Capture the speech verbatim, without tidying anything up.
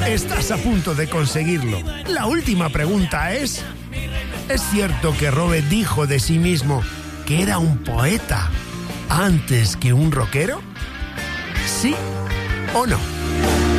Estás a punto de conseguirlo. La última pregunta es... ¿es cierto que Robert dijo de sí mismo que era un poeta antes que un rockero? ¿Sí o no?